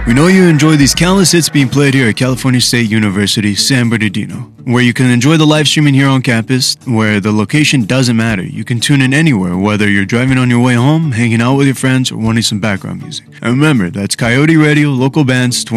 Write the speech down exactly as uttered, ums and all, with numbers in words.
We know you enjoy these countless hits being played here at California State University, San Bernardino, where you can enjoy the live streaming here on campus, where the location doesn't matter. You can tune in anywhere, whether you're driving on your way home, hanging out with your friends, or wanting some background music. And remember, that's Coyote Radio, local bands,